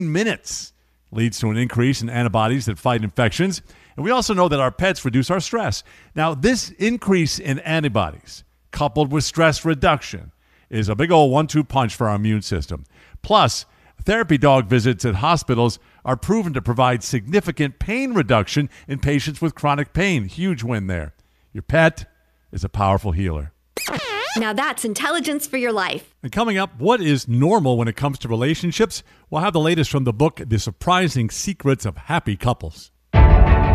minutes leads to an increase in antibodies that fight infections. And we also know that our pets reduce our stress. Now, this increase in antibodies, coupled with stress reduction, is a big old 1-2 punch for our immune system. Plus, therapy dog visits at hospitals are proven to provide significant pain reduction in patients with chronic pain. Huge win there. Your pet is a powerful healer. Now that's intelligence for your life. And coming up, what is normal when it comes to relationships? We'll have the latest from the book, The Surprising Secrets of Happy Couples.